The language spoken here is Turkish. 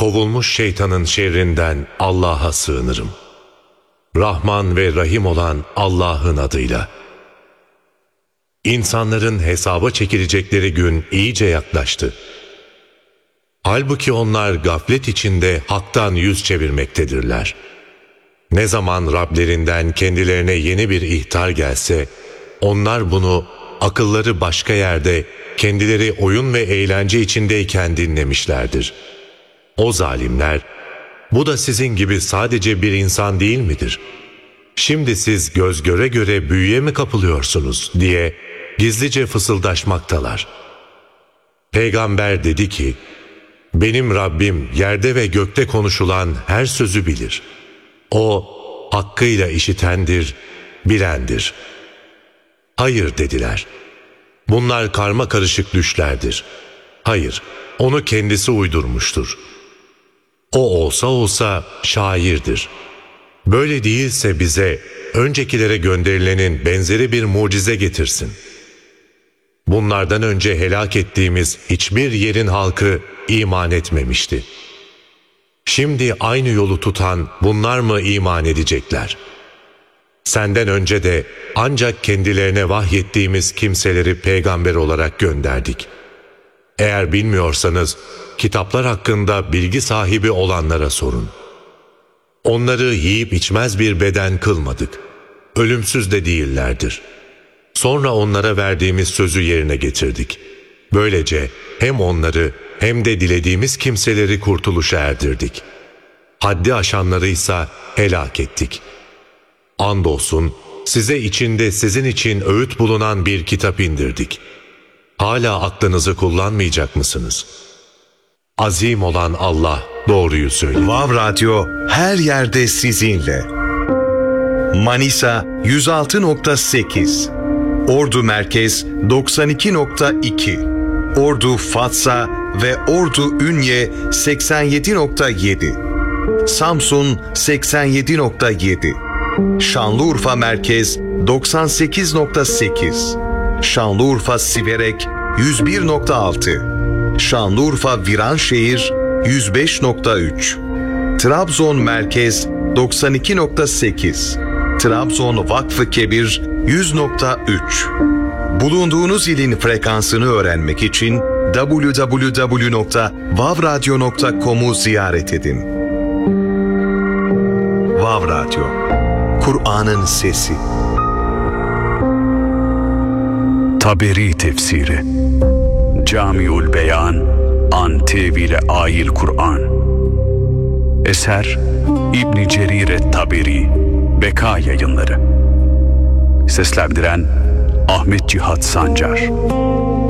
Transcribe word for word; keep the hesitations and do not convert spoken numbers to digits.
kovulmuş şeytanın şerrinden Allah'a sığınırım. Rahman ve Rahim olan Allah'ın adıyla. İnsanların hesaba çekilecekleri gün iyice yaklaştı. Halbuki onlar gaflet içinde haktan yüz çevirmektedirler. Ne zaman Rablerinden kendilerine yeni bir ihtar gelse, onlar bunu akılları başka yerde, kendileri oyun ve eğlence içindeyken dinlemişlerdir. O zalimler, bu da sizin gibi sadece bir insan değil midir? Şimdi siz göz göre göre büyüye mi kapılıyorsunuz diye gizlice fısıldaşmaktalar. Peygamber dedi ki, benim Rabbim yerde ve gökte konuşulan her sözü bilir. O hakkıyla işitendir, bilendir. Hayır dediler. Bunlar karma karışık düşlerdir. Hayır, onu kendisi uydurmuştur. O olsa olsa şairdir. Böyle değilse bize öncekilere gönderilenin benzeri bir mucize getirsin. Bunlardan önce helak ettiğimiz hiçbir yerin halkı iman etmemişti. Şimdi aynı yolu tutan bunlar mı iman edecekler? Senden önce de ancak kendilerine vahyettiğimiz kimseleri peygamber olarak gönderdik. Eğer bilmiyorsanız kitaplar hakkında bilgi sahibi olanlara sorun. Onları yiyip içmez bir beden kılmadık. Ölümsüz de değillerdir. Sonra onlara verdiğimiz sözü yerine getirdik. Böylece hem onları hem de dilediğimiz kimseleri kurtuluşa erdirdik. Haddi aşanları ise helak ettik. Andolsun size içinde sizin için öğüt bulunan bir kitap indirdik. Hala aklınızı kullanmayacak mısınız? Azim olan Allah doğruyu söylüyor. Vav Radyo her yerde sizinle. Manisa yüz altı nokta sekiz, Ordu Merkez doksan iki nokta iki, Ordu Fatsa ve Ordu Ünye seksen yedi nokta yedi, Samsun seksen yedi nokta yedi, Şanlıurfa Merkez doksan sekiz nokta sekiz, Şanlıurfa Siverek yüz bir nokta altı, Şanlıurfa Viranşehir yüz beş nokta üç, Trabzon Merkez doksan iki nokta sekiz, Trabzon Vakfı Kebir yüz nokta üç. Bulunduğunuz ilin frekansını öğrenmek için double-u double-u double-u nokta vav radyo nokta com'u ziyaret edin. Vav Radyo, Kur'an'ın sesi. Taberi Tefsiri Camiül Beyan An Tevile Ayil Kur'an. Eser İbn Cerir Taberi, Beka Yayınları. Seslendiren Ahmet Cihat Sancar.